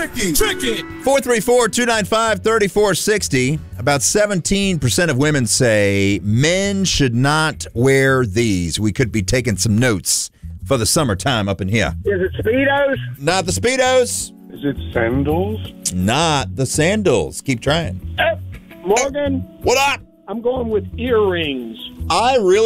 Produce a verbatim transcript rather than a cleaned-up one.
tricky, tricky. four three four, two nine five, three four six zero. About seventeen percent of women say men should not wear these. We could be taking some notes for the summertime up in here. Is it Speedos? Not the Speedos. Is it sandals? Not the sandals. Keep trying. Uh, Morgan? What up? I'm going with earrings. I really